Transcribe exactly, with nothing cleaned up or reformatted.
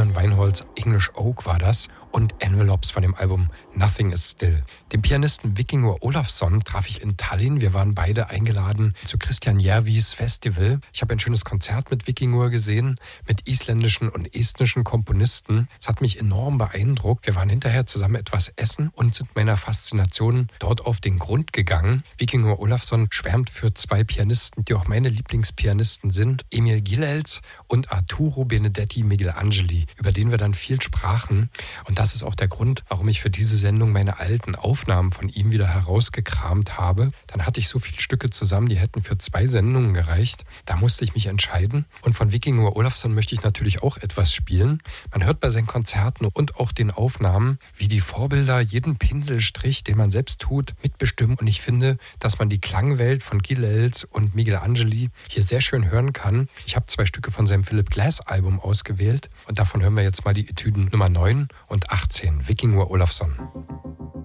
Björn Weinholz, English Oak war das, und Envelopes von dem Album Nothing is Still. Den Pianisten Vikingur Olafsson traf ich in Tallinn. Wir waren beide eingeladen zu Christian Järvis Festival. Ich habe ein schönes Konzert mit Vikingur gesehen, mit isländischen und estnischen Komponisten. Es hat mich enorm beeindruckt. Wir waren hinterher zusammen etwas essen und sind meiner Faszination dort auf den Grund gegangen. Vikingur Olafsson schwärmt für zwei Pianisten, die auch meine Lieblingspianisten sind, Emil Gilels und Arturo Benedetti Michelangeli, über den wir dann viel sprachen. Und das ist auch der Grund, warum ich für diese Sendung meine alten Aufnahmen von ihm wieder herausgekramt habe. Dann hatte ich so viele Stücke zusammen, die hätten für zwei Sendungen gereicht. Da musste ich mich entscheiden. Und von Vikingur Olafsson möchte ich natürlich auch etwas spielen. Man hört bei seinen Konzerten und auch den Aufnahmen, wie die Vorbilder jeden Pinselstrich, den man selbst tut, mitbestimmen. Und ich finde, dass man die Klangwelt von Gilels und Michelangeli hier sehr schön hören kann. Ich habe zwei Stücke von seinem Philip Glass Album ausgewählt. Und davon hören wir jetzt mal die Etüden Nummer neun und achtzehn, Vikingur Olafsson.